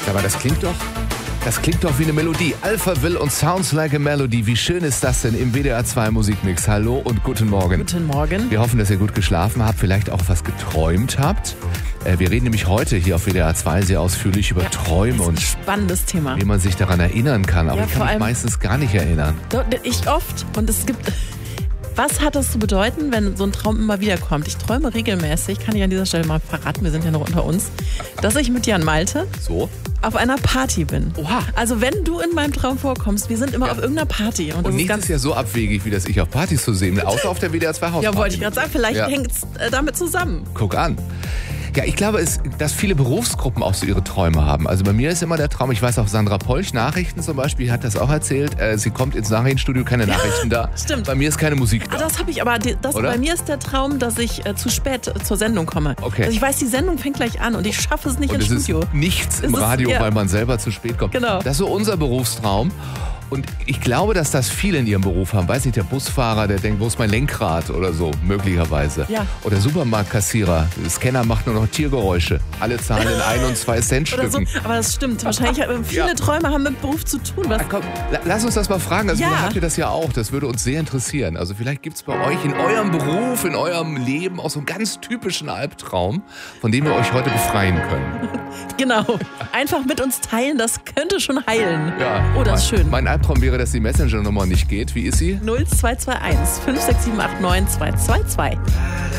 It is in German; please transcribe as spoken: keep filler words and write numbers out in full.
Aber das klingt doch, das klingt doch wie eine Melodie. Alphaville und Sounds Like a Melody. Wie schön ist das denn im W D R zwei Musikmix? Hallo und guten Morgen. Guten Morgen. Wir hoffen, dass ihr gut geschlafen habt, vielleicht auch was geträumt habt. Wir reden nämlich heute hier auf W D R zwei sehr ausführlich über ja, Träume und spannendes Thema. Wie man sich daran erinnern kann. Aber ja, ich kann mich meistens gar nicht erinnern. Ich oft. Und es gibt... Was hat das zu bedeuten, wenn so ein Traum immer wieder kommt? Ich träume regelmäßig, kann ich an dieser Stelle mal verraten, wir sind ja noch unter uns, dass ich mit Jan Malte so? auf einer Party bin. Oha. Also wenn du in meinem Traum vorkommst, wir sind immer ja. auf irgendeiner Party. Und, und das nichts ist, ganz ist ja so abwegig, wie das ich auf Partys zu sehen bin, außer auf der W D R zwei Hausparty. Ja, wollte ich gerade sagen, vielleicht ja. hängt es äh, damit zusammen. Guck an. Ja, ich glaube, es, dass viele Berufsgruppen auch so ihre Träume haben. Also bei mir ist immer der Traum, ich weiß auch, Sandra Polch, Nachrichten zum Beispiel, hat das auch erzählt. Äh, sie kommt ins Nachrichtenstudio, keine Nachrichten da. Stimmt. Bei mir ist keine Musik da. Ah, das habe ich aber, das, bei mir ist der Traum, dass ich äh, zu spät äh, zur Sendung komme. Okay. Also ich weiß, die Sendung fängt gleich an und ich schaffe es nicht und ins es Studio. Ist nichts im es Radio, ist, ja. weil man selber zu spät kommt. Genau. Das ist so unser Berufstraum. Und ich glaube, dass das viele in ihrem Beruf haben. Weiß nicht, der Busfahrer, der denkt, wo ist mein Lenkrad oder so, möglicherweise. Ja. Oder Supermarktkassierer, der Scanner macht nur noch Tiergeräusche. Alle zahlen in ein- und zwei Cent Stücken. So. Aber das stimmt. Wahrscheinlich viele ja. Träume haben mit Beruf zu tun. Was? Ja, komm, lass uns das mal fragen. Also ja. vielleicht habt ihr das ja auch. Das würde uns sehr interessieren. Also vielleicht gibt es bei euch in eurem Beruf, in eurem Leben auch so einen ganz typischen Albtraum, von dem wir euch heute befreien können. Genau. Einfach mit uns teilen, das könnte schon heilen. Ja. Oh, das ist schön. Mein Albtraum wäre, dass die Messenger-Nummer nicht geht. Wie ist sie? null zwei zwei eins fünf sechs sieben acht neun zwei zwei zwei.